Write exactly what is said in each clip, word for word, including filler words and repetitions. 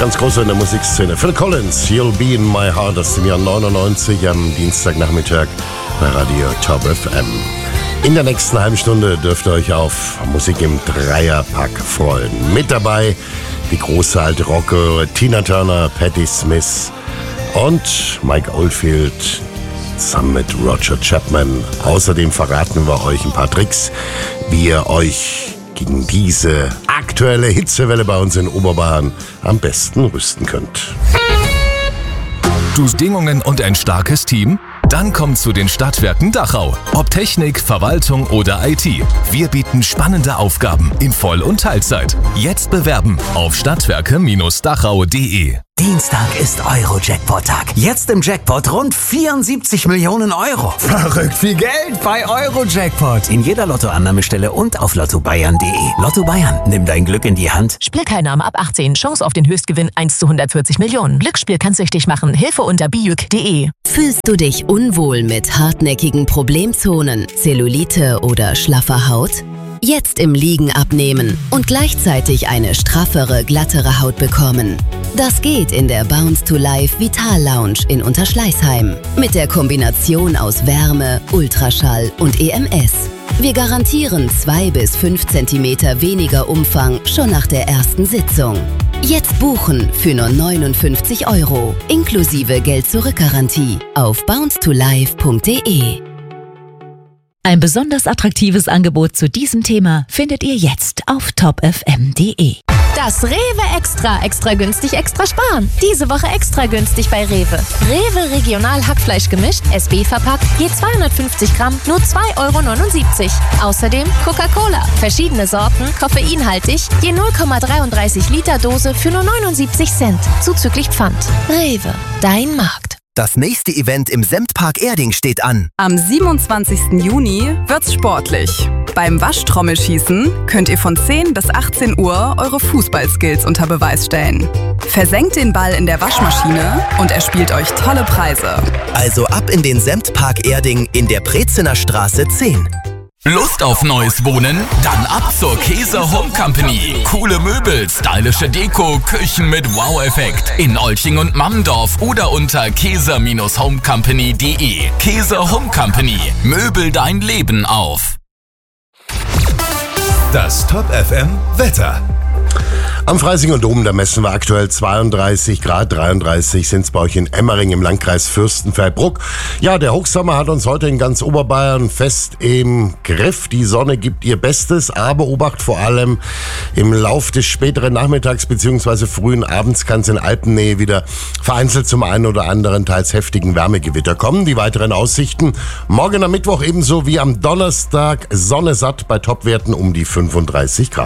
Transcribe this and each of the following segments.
Ganz groß in der Musikszene. Phil Collins, You'll Be in My Heart aus dem Jahr neunundneunzig am Dienstagnachmittag bei Radio Top F M. In der nächsten halben Stunde dürft ihr euch auf Musik im Dreierpack freuen. Mit dabei die große alte Rockerin Tina Turner, Patti Smith und Mike Oldfield zusammen mit Roger Chapman. Außerdem verraten wir euch ein paar Tricks, wie ihr euch gegen diese aktuelle Hitzewelle bei uns in Oberbayern am besten rüsten könnt. Du Bedingungen und ein starkes Team? Dann komm zu den Stadtwerken Dachau. Ob Technik, Verwaltung oder I T. Wir bieten spannende Aufgaben in Voll- und Teilzeit. Jetzt bewerben auf stadtwerke Dachau punkt de. Dienstag ist Euro-Jackpot-Tag. Jetzt im Jackpot rund vierundsiebzig Millionen Euro. Verrückt viel Geld bei Euro-Jackpot. In jeder Lottoannahmestelle und auf lotto bayern punkt de. Lotto Bayern, nimm dein Glück in die Hand. Spielteilnahme ab achtzehn. Chance auf den Höchstgewinn eins zu hundertvierzig Millionen. Glücksspiel kann süchtig machen. Hilfe unter bijuk punkt de. Fühlst du dich unwohl mit hartnäckigen Problemzonen, Zellulite oder schlaffer Haut? Jetzt im Liegen abnehmen und gleichzeitig eine straffere, glattere Haut bekommen. Das geht in der Bounce to Life Vital Lounge in Unterschleißheim. Mit der Kombination aus Wärme, Ultraschall und E M S. Wir garantieren zwei bis fünf Zentimeter weniger Umfang schon nach der ersten Sitzung. Jetzt buchen für nur neunundfünfzig Euro, inklusive Geld-Zurück-Garantie auf bounce to life punkt de. Ein besonders attraktives Angebot zu diesem Thema findet ihr jetzt auf top f m punkt de. Das Rewe Extra. Extra günstig, extra sparen. Diese Woche extra günstig bei Rewe. Rewe Regional Hackfleisch gemischt, S B verpackt, je zweihundertfünfzig Gramm, nur zwei Euro neunundsiebzig. Außerdem Coca-Cola. Verschiedene Sorten, koffeinhaltig, je null Komma dreiunddreißig Liter Dose für nur neunundsiebzig Cent. Zuzüglich Pfand. Rewe, dein Markt. Das nächste Event im Semtpark Erding steht an. Am siebenundzwanzigsten Juni wird's sportlich. Beim Waschtrommelschießen könnt ihr von zehn bis achtzehn Uhr eure Fußballskills unter Beweis stellen. Versenkt den Ball in der Waschmaschine und erspielt euch tolle Preise. Also ab in den Semtpark Erding in der Prezener Straße zehn. Lust auf neues Wohnen? Dann ab zur Käser Home Company. Coole Möbel, stylische Deko, Küchen mit Wow-Effekt. In Olching und Mammendorf oder unter käser home company punkt de. Käser Home Company. Möbel dein Leben auf. Das Top F M Wetter. Am Freisinger Dom, da messen wir aktuell zweiunddreißig Grad, dreiunddreißig sind es bei euch in Emmering im Landkreis Fürstenfeldbruck. Ja, der Hochsommer hat uns heute in ganz Oberbayern fest im Griff. Die Sonne gibt ihr Bestes, aber Obacht vor allem im Lauf des späteren Nachmittags bzw. frühen Abends kann es in Alpennähe wieder vereinzelt zum einen oder anderen teils heftigen Wärmegewitter kommen. Die weiteren Aussichten morgen am Mittwoch ebenso wie am Donnerstag Sonne satt bei Topwerten um die fünfunddreißig Grad.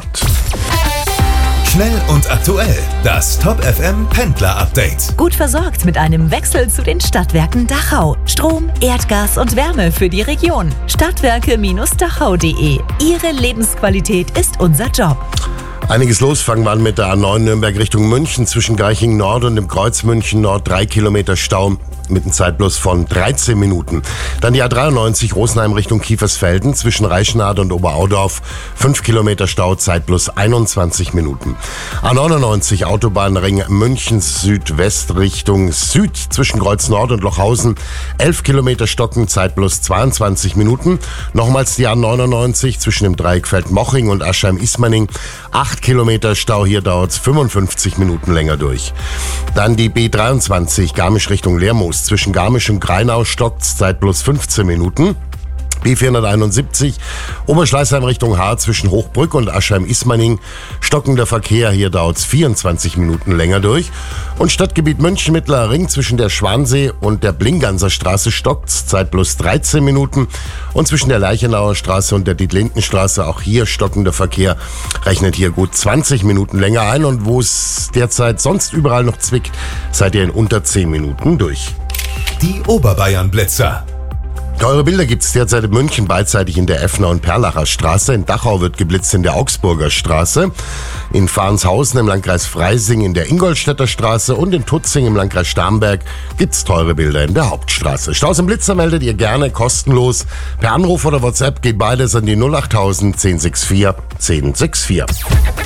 Schnell und aktuell, das Top F M Pendler Update. Gut versorgt mit einem Wechsel zu den Stadtwerken Dachau. Strom, Erdgas und Wärme für die Region. stadtwerke Dachau punkt de. Ihre Lebensqualität ist unser Job. Einiges los, fangen wir an mit der A neun Nürnberg Richtung München zwischen Garching Nord und dem Kreuz München Nord. Drei Kilometer Stau mit einem Zeitplus von dreizehn Minuten. Dann die A dreiundneunzig Rosenheim Richtung Kiefersfelden zwischen Reichenhall und Oberaudorf. Fünf Kilometer Stau, Zeitplus einundzwanzig Minuten. A neunundneunzig Autobahnring München Südwest Richtung Süd zwischen Kreuz Nord und Lochhausen. Elf Kilometer Stocken, Zeitplus zweiundzwanzig Minuten. Nochmals die A neunundneunzig zwischen dem Dreieck Feldmoching und Aschheim-Ismaning. Acht Kilometer Stau, hier dauert es fünfundfünfzig Minuten länger durch. Dann die B dreiundzwanzig Garmisch Richtung Lermoos. Zwischen Garmisch und Greinau stockt's, Zeitplus fünfzehn Minuten. B vierhunderteinundsiebzig Oberschleißheim Richtung Haar zwischen Hochbrück und Aschheim-Ismaning. Stockender Verkehr, hier dauert es vierundzwanzig Minuten länger durch. Und Stadtgebiet München Mittlerer Ring zwischen der Schwansee und der Blinganser Straße stockt's, Zeitplus dreizehn Minuten. Und zwischen der Leichenauer Straße und der Dietlindenstraße, auch hier stockender Verkehr, rechnet hier gut zwanzig Minuten länger ein. Und wo es derzeit sonst überall noch zwickt, seid ihr in unter zehn Minuten durch. Die Oberbayern-Blitzer. Teure Bilder gibt's derzeit in München beidseitig in der Effner- und Perlacher Straße. In Dachau wird geblitzt in der Augsburger Straße. In Farnshausen im Landkreis Freising in der Ingolstädter Straße und in Tutzing im Landkreis Starnberg gibt's teure Bilder in der Hauptstraße. Staus und Blitzer meldet ihr gerne kostenlos. Per Anruf oder WhatsApp geht beides an die null achttausend zehn sechs vier zehn sechs vier.